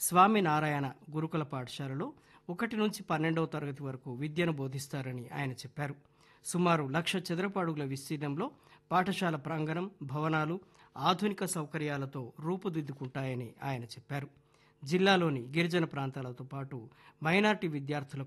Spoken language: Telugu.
స్వామినారాయణ గురుకుల పాఠశాలలో 1 నుంచి 12వ తరగతి వరకు విద్యను బోధిస్తారని ఆయన చెప్పారు. సుమారు 1,00,000 చదరపు అడుగుల విస్తీర్ణంలో పాఠశాల ప్రాంగణం, భవనాలు ఆధునిక సౌకర్యాలతో రూపుదిద్దుకుంటాయని ఆయన చెప్పారు. జిల్లాలోని గిరిజన ప్రాంతాలతో పాటు మైనార్టీ విద్యార్థులకు